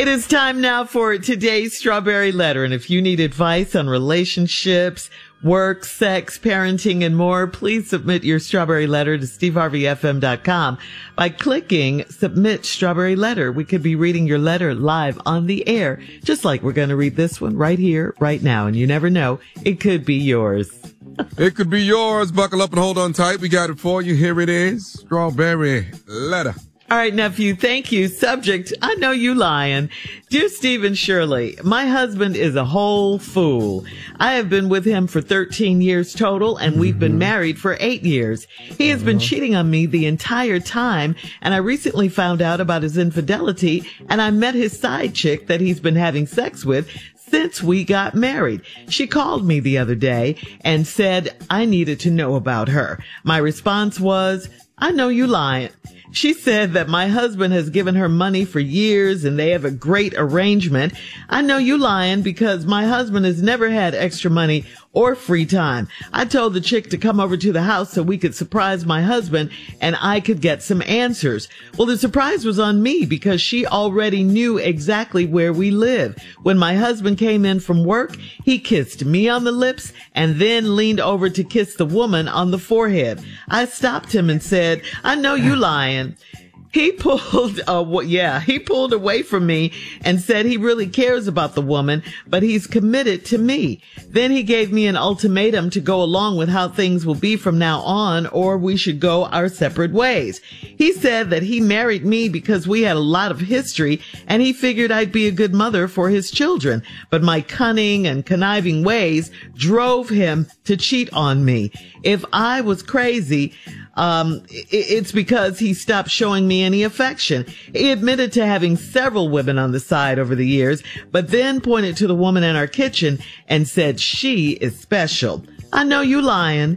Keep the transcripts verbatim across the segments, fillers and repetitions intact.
It is time now for today's Strawberry Letter. And if you need advice on relationships, work, sex, parenting, and more, please submit your Strawberry Letter to steve harvey f m dot com by clicking Submit Strawberry Letter. We could be reading your letter live on the air, just like we're going to read this one right here, right now. And you never know, it could be yours. It could be yours. Buckle up and hold on tight. We got it for you. Here it is. Strawberry Letter. All right, nephew, thank you. Subject, I know you lying. Dear Steve and Shirley, my husband is a whole fool. I have been with him for thirteen years total, and we've been married for eight years. He has been cheating on me the entire time, and I recently found out about his infidelity, and I met his side chick that he's been having sex with since we got married. She called me the other day and said I needed to know about her. My response was, I know you lying. She said that my husband has given her money for years and they have a great arrangement. I know you lying because my husband has never had extra money or free time. I told the chick to come over to the house so we could surprise my husband and I could get some answers. Well, the surprise was on me because she already knew exactly where we live. When my husband came in from work, he kissed me on the lips and then leaned over to kiss the woman on the forehead. I stopped him and said, I know you lying. He pulled, uh, yeah, he pulled away from me and said he really cares about the woman, but he's committed to me. Then he gave me an ultimatum to go along with how things will be from now on, or we should go our separate ways. He said that he married me because we had a lot of history and he figured I'd be a good mother for his children. But my cunning and conniving ways drove him to cheat on me. If I was crazy, Um, it's because he stopped showing me any affection. He admitted to having several women on the side over the years, but then pointed to the woman in our kitchen and said she is special. I know you lying.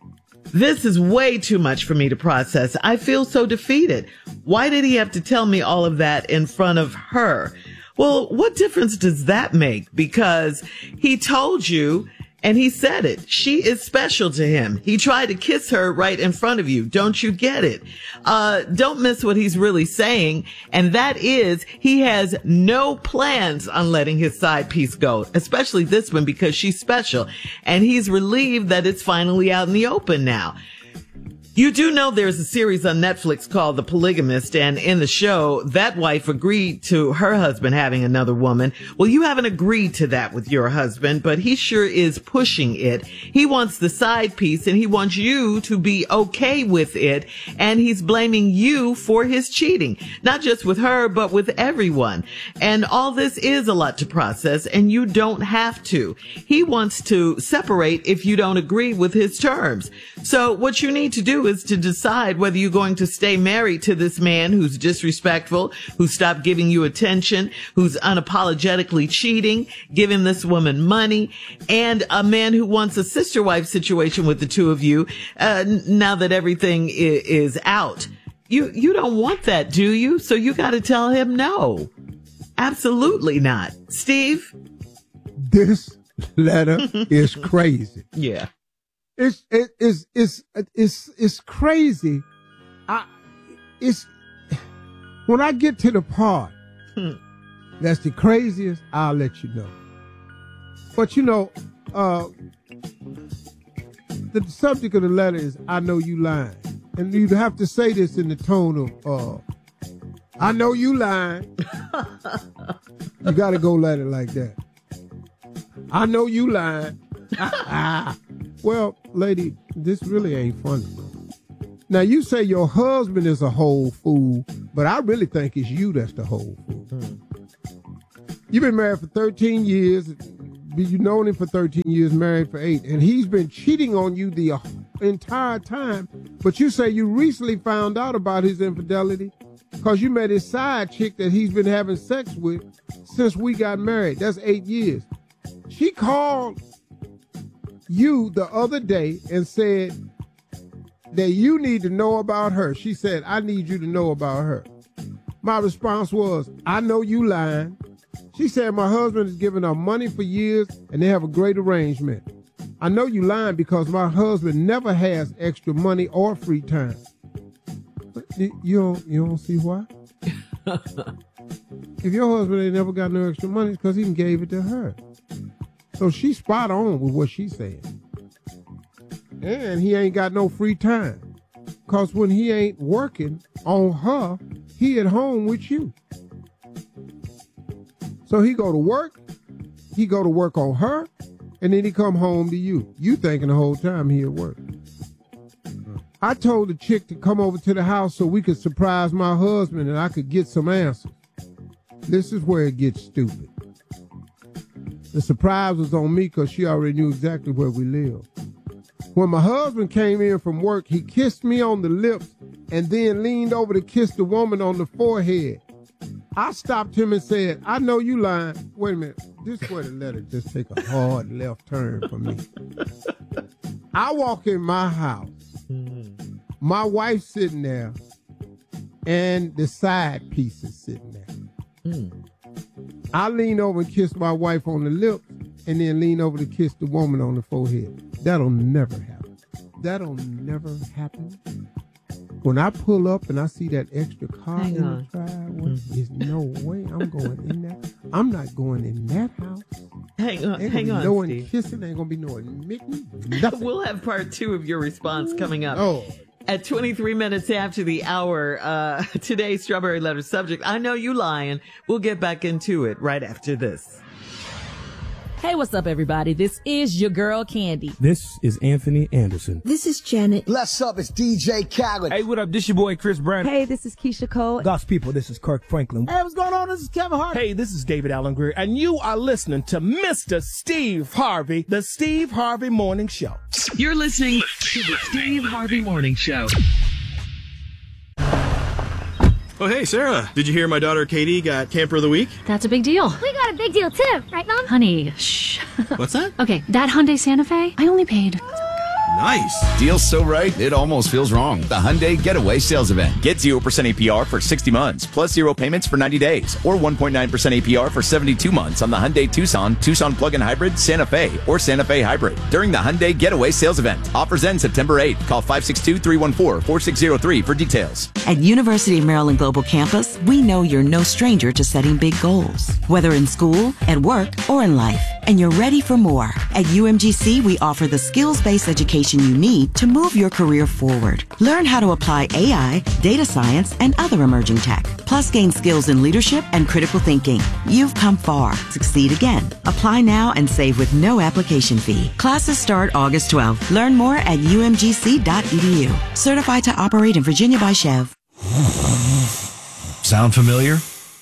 This is way too much for me to process. I feel so defeated. Why did he have to tell me all of that in front of her? Well, what difference does that make? Because he told you, and he said it. She is special to him. He tried to kiss her right in front of you. Don't you get it? Uh, don't miss what he's really saying. And that is he has no plans on letting his side piece go, especially this one because she's special. And he's relieved that it's finally out in the open now. You do know there's a series on Netflix called The Polygamist, and in the show, that wife agreed to her husband having another woman. Well, you haven't agreed to that with your husband, but he sure is pushing it. He wants the side piece, and he wants you to be okay with it, and he's blaming you for his cheating. Not just with her, but with everyone. And all this is a lot to process, and you don't have to. He wants to separate if you don't agree with his terms. So what you need to do is to decide whether you're going to stay married to this man who's disrespectful, who stopped giving you attention, who's unapologetically cheating, giving this woman money, and a man who wants a sister-wife situation with the two of you, uh, now that everything is, is out. You, you don't want that, do you? So you got to tell him no. Absolutely not. Steve? This letter is crazy. Yeah. It's it is it's it's it's crazy. I it's when I get to the part hmm. that's the craziest, I'll let you know. But you know, uh, the subject of the letter is I know you lying, and you have to say this in the tone of uh, I know you lying. You got to go let it like that. I know you lying. Well, lady, this really ain't funny. Now, you say your husband is a whole fool, but I really think it's you that's the whole fool. Hmm. You've been married for thirteen years. You've known him for thirteen years, married for eight, and he's been cheating on you the entire time. But you say you recently found out about his infidelity because you met his side chick that he's been having sex with since we got married. That's eight years. She called you the other day and said that you need to know about her. She said, I need you to know about her. My response was, I know you lying. She said, my husband has given her money for years and they have a great arrangement. I know you lying because my husband never has extra money or free time. But you don't, you don't see why? If your husband ain't never got no extra money, it's because he gave it to her. So she's spot on with what she's saying. And he ain't got no free time. Because when he ain't working on her, he at home with you. So he go to work, he go to work on her, and then he come home to you. You thinking the whole time he at work. I told the chick to come over to the house so we could surprise my husband and I could get some answers. This is where it gets stupid. The surprise was on me because she already knew exactly where we lived. When my husband came in from work, he kissed me on the lips and then leaned over to kiss the woman on the forehead. I stopped him and said, I know you lying. Wait a minute. This is where the letter just take a hard left turn for me. I walk in my house. My wife's sitting there and the side piece is sitting there. Mm. I lean over and kiss my wife on the lips and then lean over to kiss the woman on the forehead. That'll never happen. That'll never happen. When I pull up and I see that extra car Hang in on. the driveway, Mm-hmm. there's no way I'm going in there. I'm not going in that house. Hang on, Ain't hang gonna on, be no one Steve. kissing. Ain't gonna be no admitting. Nothing. We'll have part two of your response coming up. Oh. At twenty-three minutes after the hour, uh, today's Strawberry Letter subject, I know you lying. We'll get back into it right after this. Hey, what's up, everybody? This is your girl, Candy. This is Anthony Anderson. This is Janet. Bless up, it's D J Khaled. Hey, what up? This your boy Chris Brown. Hey, this is Keisha Cole. God's people, this is Kirk Franklin. Hey, what's going on? This is Kevin Hart. Hey, this is David Allen Greer, and you are listening to Mister Steve Harvey, the Steve Harvey Morning Show. You're listening to the Steve Harvey Morning Show. Oh, hey, Sarah. Did you hear my daughter Katie got Camper of the Week? That's a big deal. We got a big deal too, right, Mom? Honey, shh. What's that? Okay, that Hyundai Santa Fe, I only paid. Nice. Deal's so right, it almost feels wrong. The Hyundai Getaway Sales Event. Get zero percent A P R for sixty months, plus zero payments for ninety days, or one point nine percent A P R for seventy-two months on the Hyundai Tucson, Tucson Plug-in Hybrid, Santa Fe, or Santa Fe Hybrid during the Hyundai Getaway Sales Event. Offers end September eighth. Call five six two, three one four, four six zero three for details. At University of Maryland Global Campus, we know you're no stranger to setting big goals, whether in school, at work, or in life, and you're ready for more. At U M G C, we offer the skills-based education you need to move your career forward. Learn how to apply A I, data science, and other emerging tech. Plus, gain skills in leadership and critical thinking. You've come far. Succeed again. Apply now and save with no application fee. Classes start August twelfth. Learn more at U M G C dot E D U. Certified to operate in Virginia by Chev. Sound familiar?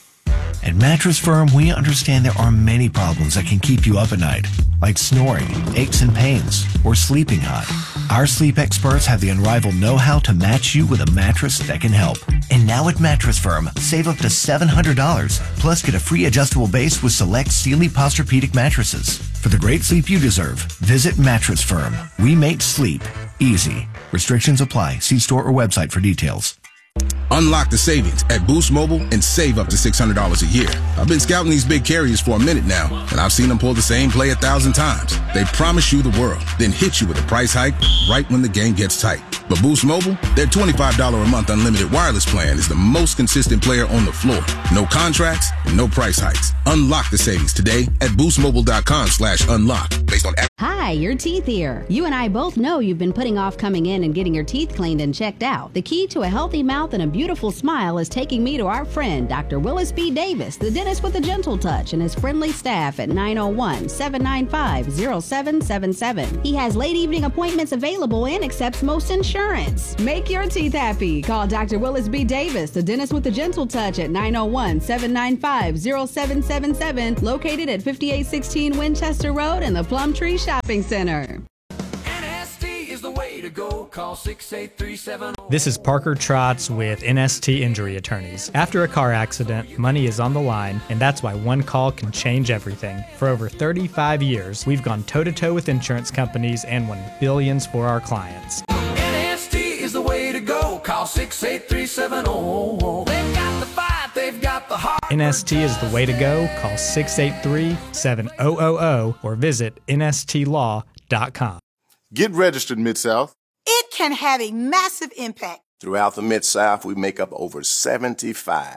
At Mattress Firm, we understand there are many problems that can keep you up at night, like snoring, aches and pains, or sleeping hot. Our sleep experts have the unrivaled know-how to match you with a mattress that can help. And now at Mattress Firm, save up to seven hundred dollars, plus get a free adjustable base with select Sealy Posturepedic mattresses. For the great sleep you deserve, visit Mattress Firm. We make sleep easy. Restrictions apply. See store or website for details. Unlock the savings at Boost Mobile and save up to six hundred dollars a year. I've been scouting these big carriers for a minute now, and I've seen them pull the same play a thousand times. They promise you the world, then hit you with a price hike right when the game gets tight. But Boost Mobile, their twenty-five dollars a month unlimited wireless plan is the most consistent player on the floor. No contracts and no price hikes. Unlock the savings today at boostmobile.com slash unlock based on... Hi, your teeth here. You and I both know you've been putting off coming in and getting your teeth cleaned and checked out. The key to a healthy mouth and a beautiful smile is taking me to our friend, Doctor Willis B. Davis, the dentist with a gentle touch, and his friendly staff at nine oh one, seven nine five, oh seven seven seven. He has late evening appointments available and accepts most insurance. Make your teeth happy. Call Doctor Willis B. Davis, the dentist with a gentle touch, at nine oh one, seven nine five, oh seven seven seven, located at fifty-eight sixteen Winchester Road in the Plum Tree Shopping Center. N S T is the way to go. Call six eight three seven oh. This is Parker Trotz with N S T Injury Attorneys. After a car accident, money is on the line, and that's why one call can change everything. For over thirty-five years, we've gone toe-to-toe with insurance companies and won billions for our clients. N S T is the way to go. Call six eight three seven oh. They've got the fight, they've got the heart. N S T is the way to go. Call six eight three, seven thousand or visit N S T law dot com. Get registered, Mid-South. It can have a massive impact. Throughout the Mid-South, we make up over seventy-five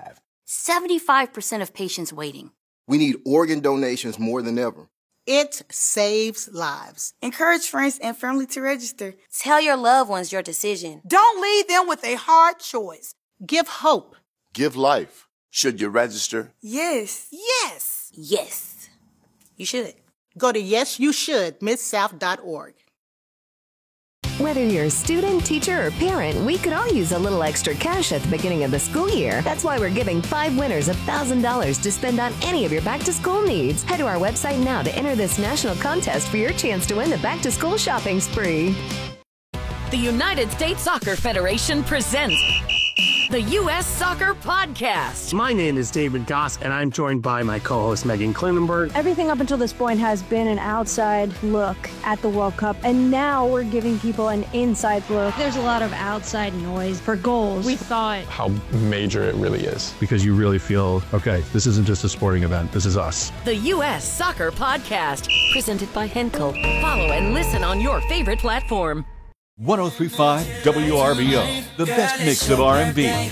seventy-five percent of patients waiting. We need organ donations more than ever. It saves lives. Encourage friends and family to register. Tell your loved ones your decision. Don't leave them with a hard choice. Give hope. Give life. Should you register? Yes. Yes. Yes. You should. Go to yes you should mid south dot org. Whether you're a student, teacher, or parent, we could all use a little extra cash at the beginning of the school year. That's why we're giving five winners one thousand dollars to spend on any of your back-to-school needs. Head to our website now to enter this national contest for your chance to win the back-to-school shopping spree. The United States Soccer Federation presents the U S Soccer Podcast. My name is David Goss, and I'm joined by my co-host Megan Klinenberg. Everything up until this point has been an outside look at the World Cup, and now we're giving people an inside look. There's a lot of outside noise for goals. We thought how major it really is, because you really feel, okay, this isn't just a sporting event, this is us. The U S Soccer Podcast, presented by Henkel. Follow and listen on your favorite platform. one oh three point five W R B O, the best mix of R and B.